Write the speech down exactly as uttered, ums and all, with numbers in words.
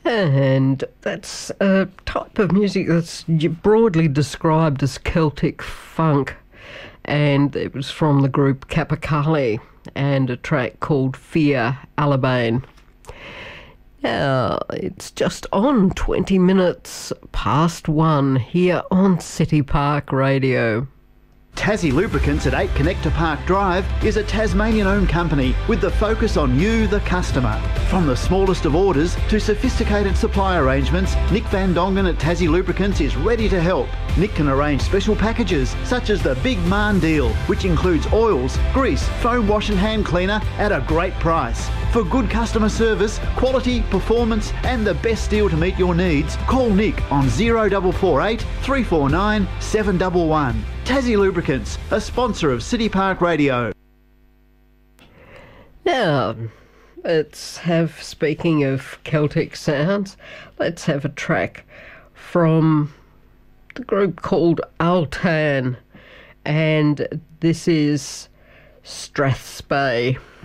And that's a type of music that's broadly described as Celtic funk. And it was from the group Capercaillie and a track called Fear Alabane. Now, it's just on twenty minutes past one here on City Park Radio. Tassie Lubricants at eight Connector Park Drive is a Tasmanian-owned company with the focus on you, the customer. From the smallest of orders to sophisticated supply arrangements, Nick Van Dongen at Tassie Lubricants is ready to help. Nick can arrange special packages such as the Big Man deal, which includes oils, grease, foam wash and hand cleaner at a great price. For good customer service, quality, performance and the best deal to meet your needs, call Nick on zero four four eight, three four nine, seven one one. Tassie Lubricants, a sponsor of City Park Radio. Now, let's have, speaking of Celtic sounds, let's have a track from the group called Altan, and this is Strathspey.